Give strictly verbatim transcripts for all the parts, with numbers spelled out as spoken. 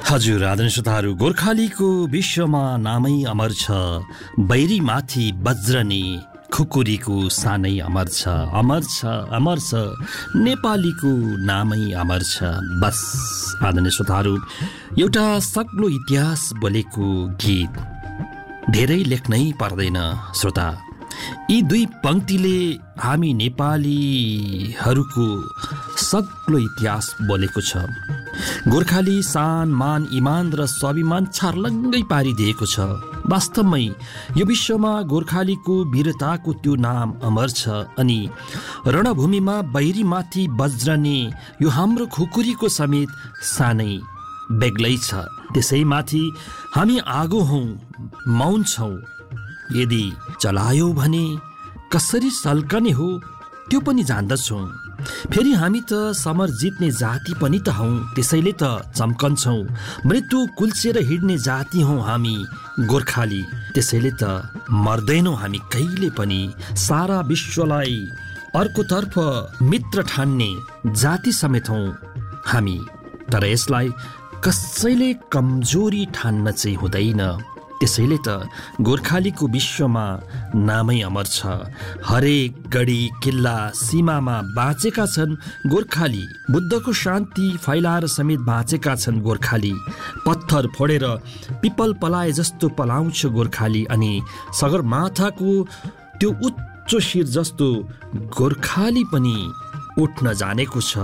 हजुर आदरणीय श्रोताहरू, गोर्खालीको विश्वमा नामै अमर छ, बैरी माथि वज्रने खुकुरीको सानै अमर छ, अमर छ अमर छ नेपालीको नामै अमर छ। बस आदरणीय श्रोताहरू, एउटा सक्लो इतिहास बोलेको गीत धेरै लेख्नै पर्दैन श्रोता। यी दुई पङ्क्तिले हामी नेपालीहरूको सक्लो इतिहास बोलेको छ। गोर्खाली शान, मान, इमान र स्वाभिमान छार्लङ्गै पारिदिएको छ। वास्तवमै यो विश्वमा गोर्खालीको वीरताको त्यो नाम अमर छ। अनि रणभूमिमा बैरीमाथि वज्रने यो हाम्रो खुकुरीको समेत सानै बेग्लै छ। त्यसैमाथि हामी आगो हौँ, मौन छौँ। यदि चलायो भने कसरी सल्कने हो त्यो पनि जान्दछौँ। फेरि हामी त समर जित्ने जाति पनि त हौँ, त्यसैले त चम्कन्छौँ। मृत्यु कुल्चेर हिँड्ने जाति हौँ हामी गोर्खाली, त्यसैले त मर्दैनौँ हामी कहिले पनि। सारा विश्वलाई अर्कोतर्फ मित्र ठान्ने जाति समेत हौँ हामी, तर यसलाई कसैले कमजोरी ठान्न चाहिँ हुँदैन। त्यसैले त गोर्खालीको विश्वमा नामै अमर छ। हरेक गढी किल्ला सीमामा बाँचेका छन् गोर्खाली। बुद्धको शान्ति फैलाएर समेत बाँचेका छन् गोर्खाली। पत्थर फोडेर पिपल पलाए जस्तो पलाउँछ गोर्खाली। अनि सगरमाथाको त्यो उच्च शिर जस्तो गोर्खाली पनि उठ्न जानेको छ।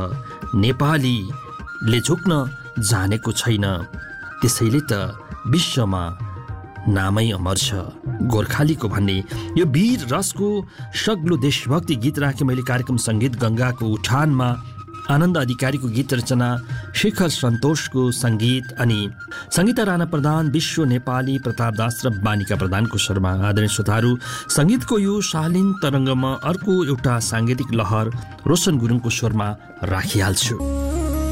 नेपालीले झुक्न जानेको छैन। त्यसैले त विश्वमा नामै अमर छ गोर्खालीको भन्ने यो वीर रसको सग्लो देशभक्ति गीत राखेँ मैले कार्यक्रम सङ्गीत गङ्गाको उठानमा। आनन्द अधिकारीको गीत रचना, शेखर सन्तोषको सङ्गीत अनि सङ्गीता राणा प्रधान, विश्व नेपाली प्रताप दास र बानिका प्रधानको स्वरमा। आदरणीय श्रोताहरू, सङ्गीतको यो शालीन तरङ्गमा अर्को एउटा साङ्गीतिक लहर रोशन गुरुङको स्वरमा राखिहाल्छु।